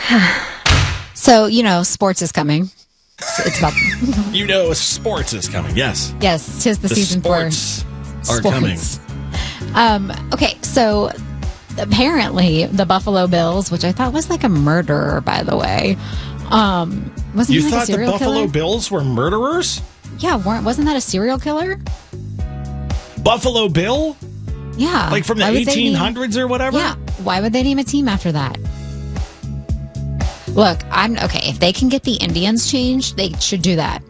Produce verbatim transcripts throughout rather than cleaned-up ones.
So, you know, sports is coming. It's, it's about... You know, sports is coming, yes. Yes, 'tis the, the season sports for are sports. coming. Um, okay, so apparently the Buffalo Bills, which I thought was like a murderer, by the way. Um, wasn't You he like thought a the serial Buffalo killer? Bills were murderers? Yeah, weren't, wasn't that a serial killer? Buffalo Bill? Yeah. Like from the Why would they eighteen hundreds name- or whatever? Yeah. Why would they name a team after that? Look, I'm okay. If they can get the Indians changed, they should do that.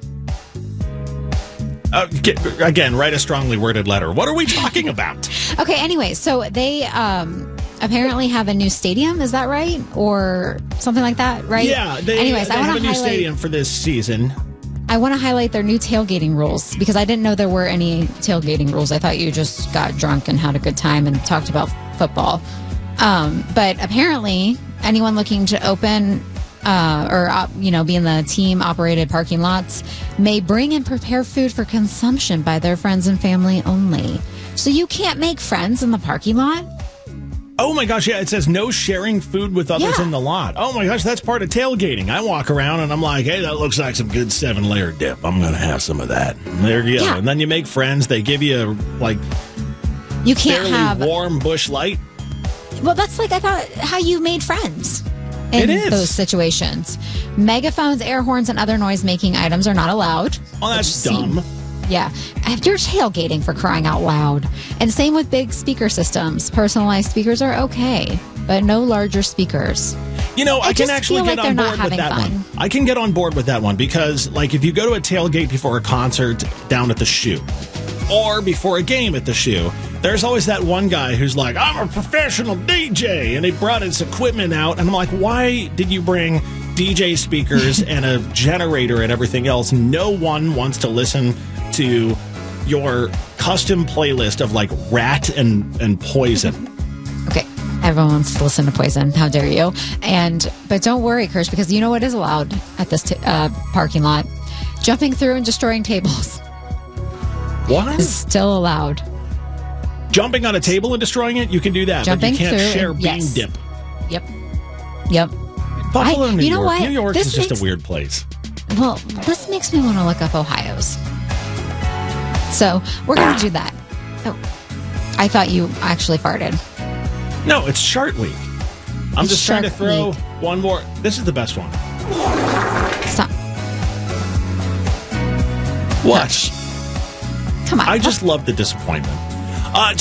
Uh, get, again, write a strongly worded letter. What are we talking about? Okay, anyway, so they um, apparently have a new stadium. Is that right? Or something like that, right? Yeah, they, Anyways, they I have want a to new highlight, stadium for this season. I want to highlight their new tailgating rules because I didn't know there were any tailgating rules. I thought you just got drunk and had a good time and talked about football. Um, but apparently, anyone looking to open uh, or uh, you know be in the team-operated parking lots may bring and prepare food for consumption by their friends and family only. So you can't make friends in the parking lot? Oh my gosh, yeah, it says no sharing food with others Yeah. in the lot. Oh my gosh, that's part of tailgating. I walk around and I'm like, hey, that looks like some good seven layer dip. I'm going to have some of that. And there you go. Yeah. And then you make friends. They give you like You can't fairly have... warm Bush Light. Well, that's like, I thought, how you made friends in It is. those situations. Megaphones, air horns, and other noise-making items are not allowed. Oh, that's which seem- dumb. Yeah. You're tailgating for crying out loud. And same with big speaker systems. Personalized speakers are okay, but no larger speakers. You know, I, I can just actually feel get like they're on not board with having that fun. one. I can get on board with that one because, like, if you go to a tailgate before a concert down at the Shoe or before a game at the Shoe, there's always that one guy who's like, I'm a professional D J, and he brought his equipment out, and I'm like, why did you bring D J speakers and a generator and everything else? No one wants to listen to your custom playlist of like Rat and, and Poison. Okay. Everyone wants to listen to Poison. How dare you? And but don't worry, Kirsch, because you know what is allowed at this t- uh, parking lot? Jumping through and destroying tables What? is still allowed. Jumping on a table and destroying it, you can do that, Jumping but you can't through share and- bean yes. dip. Yep. Yep. Buffalo, I- New you know York. what? New York This is just makes- a weird place. Well, this makes me want to look up Ohio's. So we're going to do that. Oh, I thought you actually farted. No, it's Shark Week. I'm It's just trying to Shark throw Week. one more. This is the best one. Stop. Watch. Come on. I just love the disappointment. Uh,